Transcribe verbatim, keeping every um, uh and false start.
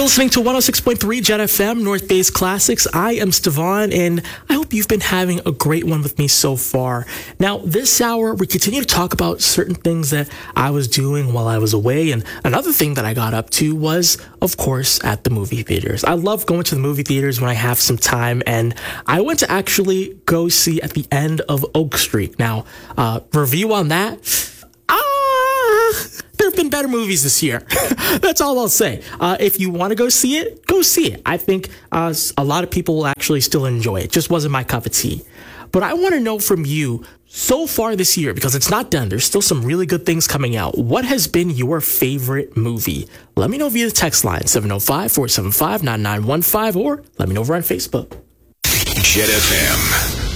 listening to one oh six point three Jet F M, North Bay's Classics. I am Stevan, and I hope you've been having a great one with me so far. Now, this hour, we continue to talk about certain things that I was doing while I was away, and another thing that I got up to was, of course, at the movie theaters. I love going to the movie theaters when I have some time, and I went to actually go see At the End of Oak Street. Now, uh, review on that? Ah... There have been better movies this year. That's all I'll say. Uh, if you want to go see it, go see it. I think uh, a lot of people will actually still enjoy it. Just wasn't my cup of tea. But I want to know from you, so far this year, because it's not done, there's still some really good things coming out. What has been your favorite movie? Let me know via the text line, seven oh five, four seven five, nine nine one five, or let me know over on Facebook. Jet F M.